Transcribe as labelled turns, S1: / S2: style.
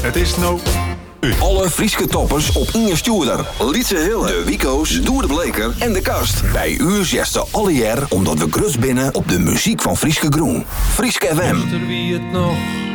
S1: Het is nou...
S2: Alle Frieske toppers op Inge Stuurder. Lietse Hille, de Wico's, Doer de Bleker en de Kast. Bij u zesten alle jaar omdat we grus binnen op de muziek van Frieske Groen. Frieske FM.
S3: Wie het nog